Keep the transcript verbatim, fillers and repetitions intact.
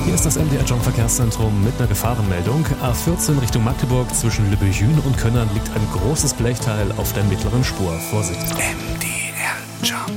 Hier ist das M D R Jump Verkehrszentrum mit einer Gefahrenmeldung. A vierzehn Richtung Magdeburg zwischen Lübbehün und Könnern liegt ein großes Blechteil auf der mittleren Spur. Vorsicht. M D R Jump.